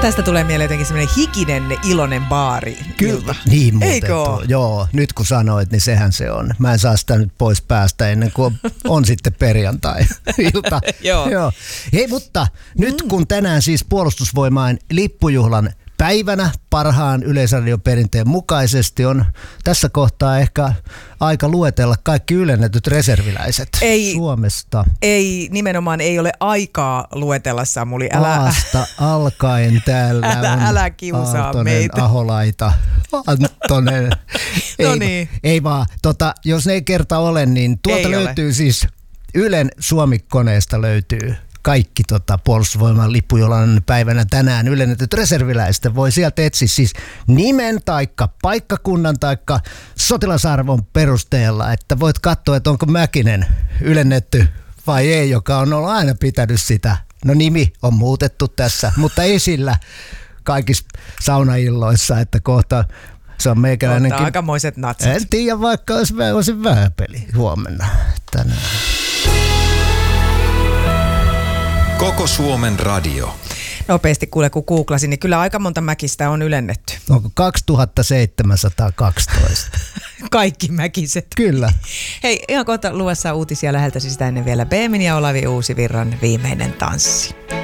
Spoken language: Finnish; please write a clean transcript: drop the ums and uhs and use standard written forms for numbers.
Tästä tulee mieleen jotenkin semmoinen hikinen, iloinen baari. Kyllä, niin muuten. Eikö ole? Joo, nyt kun sanoit, niin sehän se on. Mä en saa sitä nyt pois päästä ennen kuin on sitten perjantai-ilta. Joo. Hei, mutta nyt kun tänään siis Puolustusvoimain lippujuhlan päivänä parhaan Yleisradioperinteen mukaisesti on tässä kohtaa ehkä aika luetella kaikki ylennetyt reserviläiset Suomesta. Nimenomaan ei ole aikaa luetella, Samuli. Aasta alkaen täällä älä kiusaa Aaltonen, meitä. Aholaita, Anttonen. No niin. Ei vaan, jos ne ei kerta ole, niin tuolta löytyy siis Ylen Suomi-koneesta löytyy kaikki Puolustusvoiman lippujuhlan päivänä tänään ylennetyt reserviläiset. Voi sieltä etsiä siis nimen taikka paikkakunnan taikka sotilasarvon perusteella, että voit katsoa, että onko Mäkinen ylennetty vai ei, joka on ollut aina pitänyt sitä. No nimi on muutettu tässä, mutta esillä kaikissa saunailloissa, että kohta se on meikäläinenkin. Aikamoiset natsit. En tiedä, vaikka olisi vähän peli huomenna tänään. Koko Suomen radio. Nopeasti kuule, kun googlasin, niin kyllä aika monta mäkistä on ylennetty. Onko 2712? Kaikki mäkiset. Kyllä. Hei, ihan kohta luvassa uutisia läheltä, sitä ennen vielä Beemin ja Olavi Uusivirran viimeinen tanssi.